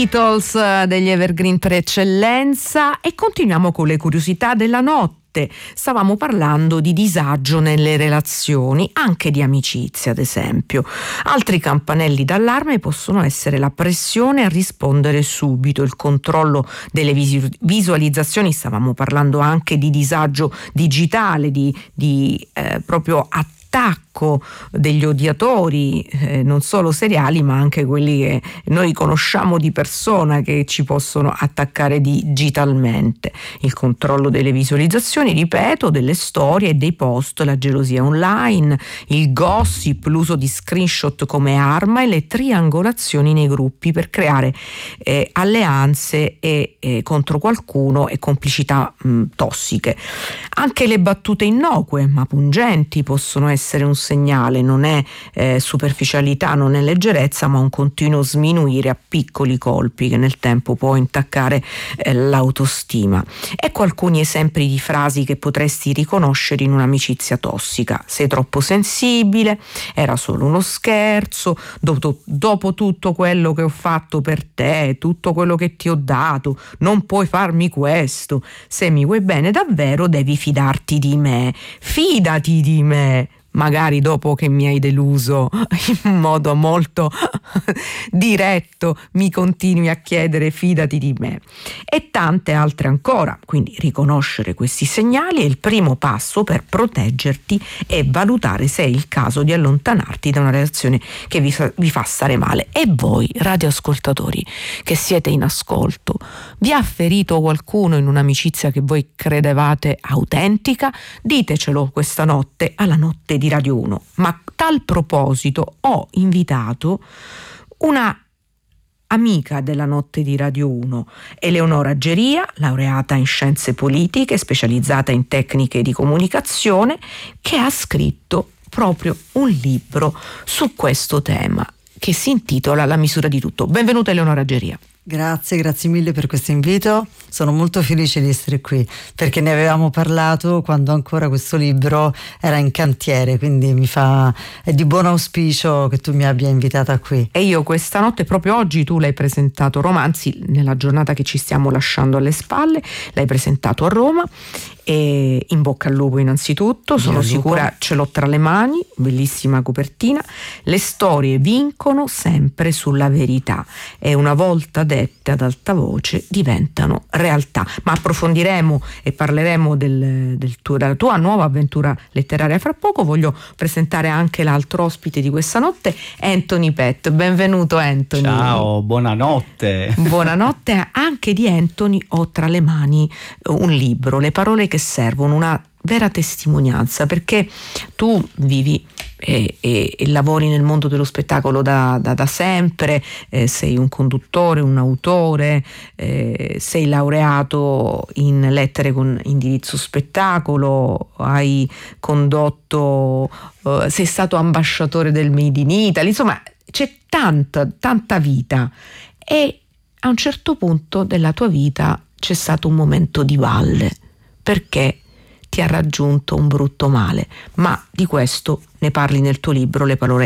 Beatles degli Evergreen per eccellenza, e continuiamo con le curiosità della notte. Stavamo parlando di disagio nelle relazioni, anche di amicizia ad esempio. Altri campanelli d'allarme possono essere la pressione a rispondere subito, il controllo delle visualizzazioni. Stavamo parlando anche di disagio digitale, di proprio attacco degli odiatori, non solo seriali ma anche quelli che noi conosciamo di persona, che ci possono attaccare digitalmente. Il controllo delle visualizzazioni, ripeto, delle storie e dei post, la gelosia online, il gossip, l'uso di screenshot come arma e le triangolazioni nei gruppi per creare alleanze contro qualcuno e complicità tossiche. Anche le battute innocue ma pungenti possono essere un segnale, non è superficialità, non è leggerezza, ma un continuo sminuire a piccoli colpi che nel tempo può intaccare l'autostima. Ecco alcuni esempi di frasi che potresti riconoscere in un'amicizia tossica: sei troppo sensibile, era solo uno scherzo, dopo tutto quello che ho fatto per te, tutto quello che ti ho dato, non puoi farmi questo, se mi vuoi bene davvero devi fidarti di me, fidati di me. Magari dopo che mi hai deluso in modo molto diretto mi continui a chiedere fidati di me, e tante altre ancora. Quindi riconoscere questi segnali è il primo passo per proteggerti e valutare se è il caso di allontanarti da una relazione che vi fa stare male. E voi radioascoltatori che siete in ascolto, vi ha ferito qualcuno in un'amicizia che voi credevate autentica? Ditecelo questa notte alla Notte di Radio 1. Ma a tal proposito ho invitato una amica della Notte di Radio 1, Eleonora Geria, laureata in scienze politiche, specializzata in tecniche di comunicazione, che ha scritto proprio un libro su questo tema che si intitola La misura di tutto. Benvenuta Eleonora Geria. Grazie mille per questo invito. Sono molto felice di essere qui perché ne avevamo parlato quando ancora questo libro era in cantiere, quindi è di buon auspicio che tu mi abbia invitata qui. E io questa notte, proprio oggi, tu l'hai presentato Romanzi, nella giornata che ci stiamo lasciando alle spalle, l'hai presentato a Roma. E in bocca al lupo innanzitutto, sono sicura, ce l'ho tra le mani, bellissima copertina. Le storie vincono sempre sulla verità e una volta dette ad alta voce diventano realtà. Ma approfondiremo e parleremo della tua nuova avventura letteraria fra poco. Voglio presentare anche l'altro ospite di questa notte, Anthony Pett. Benvenuto Anthony. Ciao, buonanotte. Buonanotte. Anche di Anthony ho tra le mani un libro, Le parole che servono, una vera testimonianza, perché tu vivi e lavori nel mondo dello spettacolo da sempre, sei un conduttore, un autore, sei laureato in lettere con indirizzo spettacolo, hai condotto, sei stato ambasciatore del Made in Italy, insomma c'è tanta vita, e a un certo punto della tua vita c'è stato un momento di valle perché ti ha raggiunto un brutto male, ma di questo ne parli nel tuo libro Le parole